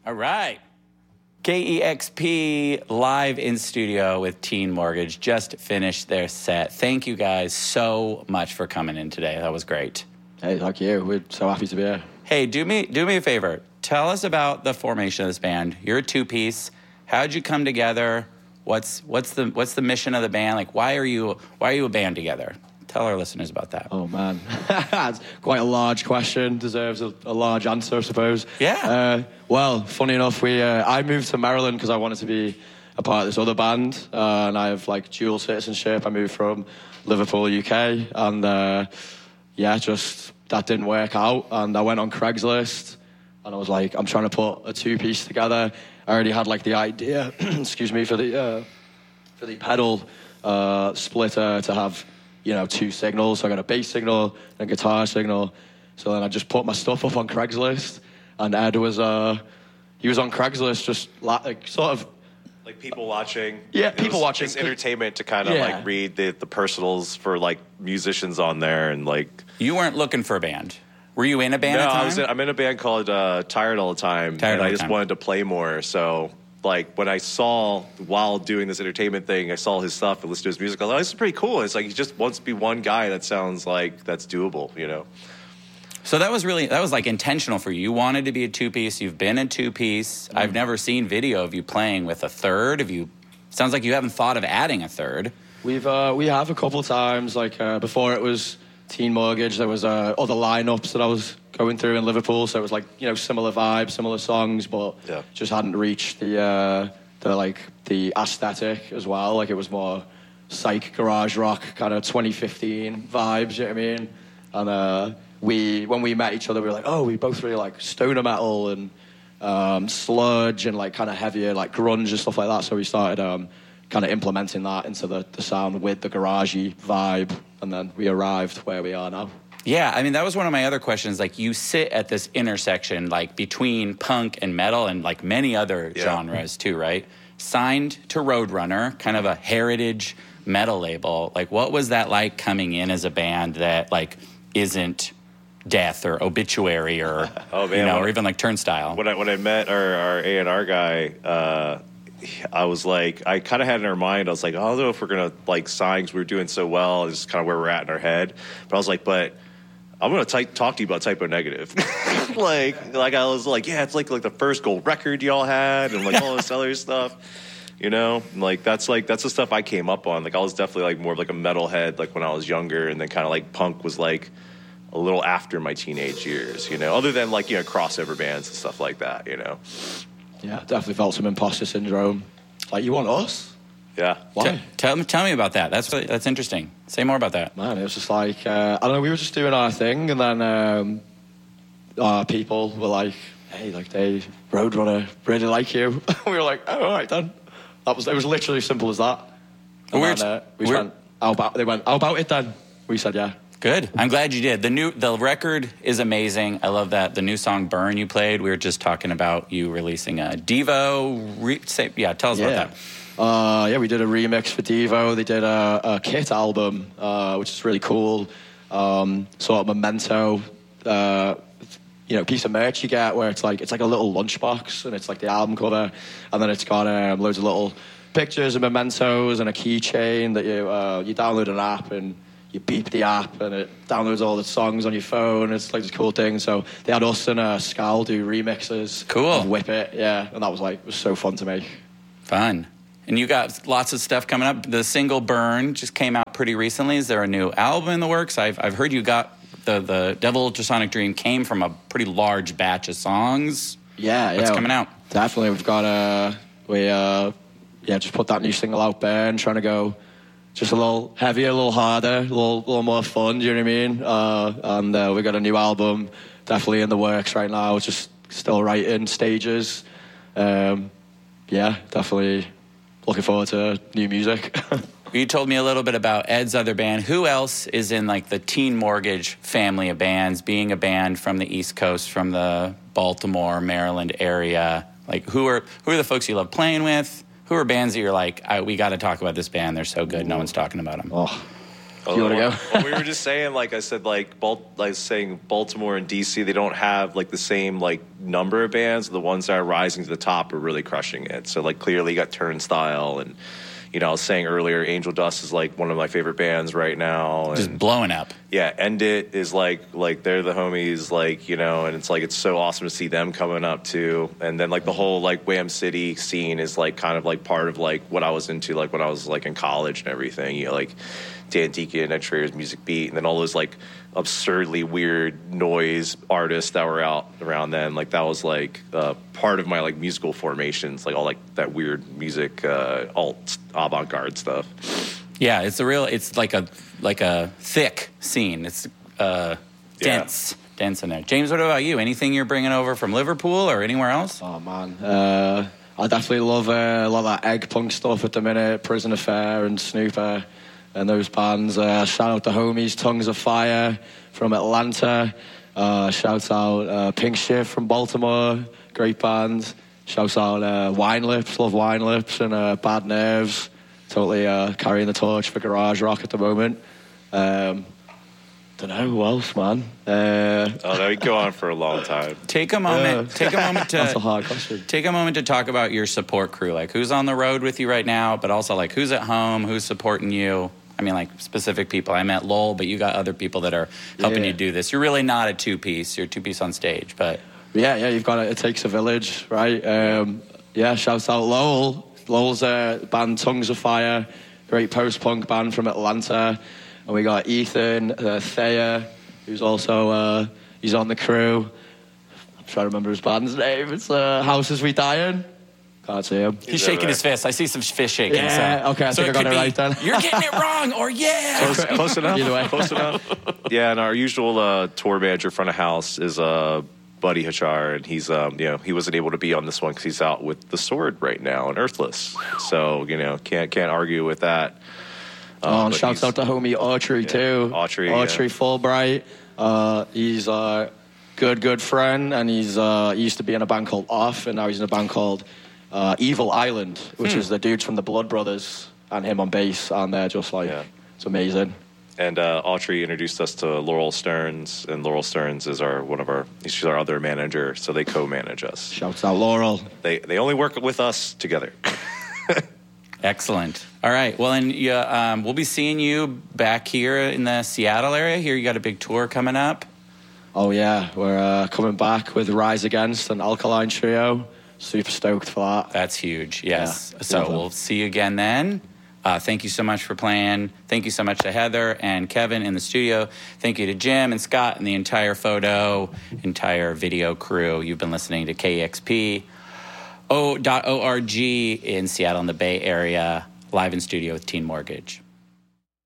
All right. KEXP live in studio with Teen Mortgage just finished their set. Thank you guys so much for coming in today. That was great. Hey, thank you. We're so happy to be here. Hey, do me a favor. Tell us about the formation of this band. You're a two-piece. How'd you come together? What's the mission of the band? Like, why are you a band together? Tell our listeners about that. Oh, man. That's quite a large question. Deserves a large answer, I suppose. Yeah. Well, funny enough, I moved to Maryland because I wanted to be a part of this other band. And I have, dual citizenship. I moved from Liverpool, UK. And, just that didn't work out. And I went on Craigslist. And I was like, I'm trying to put a two-piece together. I already had, the idea, excuse me, for the pedal splitter to have... two signals. So I got a bass signal and a guitar signal. So then I just put my stuff up on Craigslist, and Ed was he was on Craigslist just sort of like people watching. Yeah, people watching. It's entertainment to kind of read the personals for musicians on there and You weren't looking for a band. Were you in a band? No, I'm in a band called Tired All the Time, I just wanted to play more. So. When I saw, while doing this entertainment thing, I saw his stuff and listened to his music, I was like, oh, this is pretty cool. It's he just wants to be one guy that sounds like that's doable, So that was intentional for you. You wanted to be a two-piece. You've been a two-piece. Mm-hmm. I've never seen video of you playing with a third. Sounds like you haven't thought of adding a third. We have a couple times. Before it was Teen Mortgage, there was other lineups that I was going through in Liverpool, so it was similar vibes, similar songs, but just hadn't reached the aesthetic as well. It was more psych garage rock kind of 2015 vibes. You know what I mean? And when we met each other, we were like, oh, we both really like stoner metal and sludge and kind of heavier grunge and stuff like that. So we started kind of implementing that into the sound with the garagey vibe, and then we arrived where we are now. Yeah, I mean, that was one of my other questions. You sit at this intersection, between punk and metal and, many other genres, too, right? Signed to Roadrunner, kind of a heritage metal label. What was that like coming in as a band that, isn't Death or Obituary or, or even, Turnstile? When I met our A&R guy, I was I kind of had in our mind, I was like, I don't know if we're going to, sign because we were doing so well. This is kind of where we're at in our head. But I was like, but... I'm going to talk to you about Typo Negative. I was like, yeah, it's like the first gold record y'all had and all this other stuff, that's the stuff I came up on. I was definitely more of a metalhead when I was younger, and then kind of punk was a little after my teenage years, other than crossover bands and stuff like that, Yeah, definitely felt some imposter syndrome. You want us? Yeah. Why? Tell me about that. That's interesting. Say more about that. Man, it was just I don't know, we were just doing our thing, and then our people were like, hey, they Roadrunner really like you. We were like, oh, all right then. It was literally as simple as that. And they went, how about it then? We said, yeah. Good. I'm glad you did. The record is amazing. I love that. The new song "Burn" you played. We were just talking about you releasing a Devo. Tell us about that. We did a remix for Devo. They did a Kit album, which is really cool. Sort of memento, piece of merch you get where it's like a little lunchbox, and it's the album cover, and then it's got loads of little pictures and mementos and a keychain that you download an app and you beep the app and it downloads all the songs on your phone. It's this cool thing. So they had us and Skal do remixes. Cool. Of Whip It, yeah, and that was it was so fun to make. Fun. And you got lots of stuff coming up. The single "Burn" just came out pretty recently. Is there a new album in the works? I've heard you got the Devil Ultrasonic Dream came from a pretty large batch of songs. Yeah, What's coming out? Definitely, we've got just put that new single out there and trying to go just a little heavier, a little harder, a little more fun. Do you know what I mean? And we got a new album definitely in the works right now. Just still writing stages. Definitely. Looking forward to new music. You told me a little bit about Ed's other band. Who else is in the Teen Mortgage family of bands, being a band from the East Coast, from the Baltimore, Maryland area? Who are the folks you love playing with? Who are bands that you're we got to talk about this band? They're so good. No one's talking about them. Oh, Do you want to go? Well, we were just saying, like I said, saying Baltimore and DC, they don't have like the same like number of bands. The ones that are rising to the top are really crushing it. So like clearly you got Turnstile, and I was saying earlier, Angel Dust is like one of my favorite bands right now. And, just blowing up. Yeah, End It is like they're the homies, and it's like it's so awesome to see them coming up too. And then like the whole like Wham City scene is like kind of like part of like what I was into like when I was like in college and everything. Like Dan Deacon, Ed Schrader's Music Beat, and then all those like absurdly weird noise artists that were out around then. Like that was like part of my like musical formations, like all like that weird music, alt avant-garde stuff. Yeah, it's like a thick scene. It's dense in there. James, what about you? Anything you're bringing over from Liverpool or anywhere else? Oh man, I definitely love a lot of that egg punk stuff at the minute. Prison Affair and Snooper and those bands. Shout out the homies, Tongues of Fire from Atlanta. Shout out Pink Shift from Baltimore, great band. Shout out Wine Lips, love Wine Lips, and Bad Nerves. Totally carrying the torch for garage rock at the moment. Don't know who else, man. That would go on for a long time. Take a moment. That's a hard question. Take a moment to talk about your support crew. Like who's on the road with you right now, but also like who's at home, who's supporting you. I mean, like specific people. I met Lowell, but you got other people that are helping you do this. You're really not a two-piece. You're a two-piece on stage, but yeah, you've got it takes a village, right? Shouts out Lowell. Lowell's band Tongues of Fire, great post-punk band from Atlanta. And we got Ethan Thayer, who's also he's on the crew. I'm trying to remember his band's name. It's Houses We Die In. Can't see him. He's shaking his fist. I see some fist shaking. Yeah, okay, I think I got it right then. You're getting it wrong, or Close enough. Either way. Close enough. Yeah, and our usual tour manager front of house is Buddy Hachar, and he's he wasn't able to be on this one because he's out with The Sword right now and Earthless. So can't argue with that. And shouts out to homie Autry too. Autry Fulbright. He's a good friend, and he used to be in a band called Off, and now he's in a band called Evil Island, which is the dudes from the Blood Brothers, and him on bass, and they're just like it's amazing. And Autry introduced us to Laurel Stearns, and Laurel Stearns is she's our other manager, so they co-manage us. Shouts out Laurel. They only work with us together. Excellent. All right. Well, and we'll be seeing you back here in the Seattle area. Here you got a big tour coming up. Oh yeah, we're coming back with Rise Against and Alkaline Trio. Super stoked for that. That's huge. Yes. Yeah, so we'll see you again then. Thank you so much for playing. Thank you so much to Heather and Kevin in the studio. Thank you to Jim and Scott and the entire video crew. You've been listening to KEXP. .org in Seattle in the Bay Area, live in studio with Teen Mortgage.